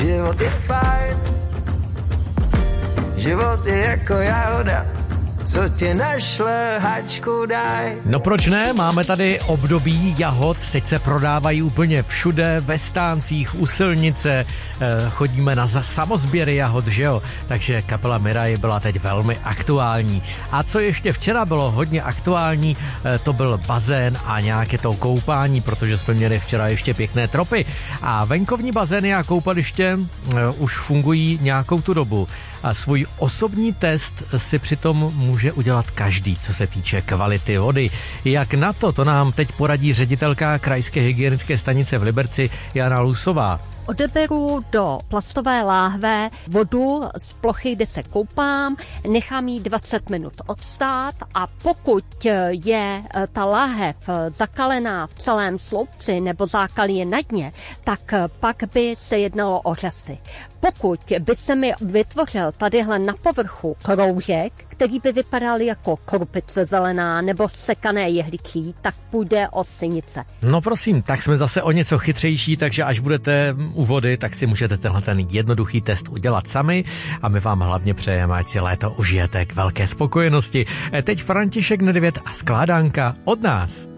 Život je fajn, život je jako jahoda, co ti našle, hačku daj. No proč ne, máme tady období jahod, teď se prodávají úplně všude, ve stáncích, u silnice, chodíme na samozběry jahod, že jo, takže kapela Miraj byla teď velmi aktuální. A co ještě včera bylo hodně aktuální, to byl bazén a nějaké to koupání, protože jsme měli včera ještě pěkné tropy a venkovní bazény a koupaliště už fungují nějakou tu dobu. A svůj osobní test si přitom může udělat každý, co se týče kvality vody. Jak na to nám teď poradí ředitelka krajské hygienické stanice v Liberci Jana Lusová. Odeberu do plastové láhve vodu z plochy, kde se koupám, nechám ji 20 minut odstát a pokud je ta láhev zakalená v celém sloupci nebo zákalí je na dně, tak pak by se jednalo o řasy. Pokud by se mi vytvořil tadyhle na povrchu kroužek, který by vypadal jako krupice zelená nebo sekané jehličí, tak půjde o sinice. No prosím, tak jsme zase o něco chytřejší, takže až budete u vody, tak si můžete ten jednoduchý test udělat sami a my vám hlavně přejeme, ať si léto užijete k velké spokojenosti. Teď František Nedvěd a Skládánka od nás.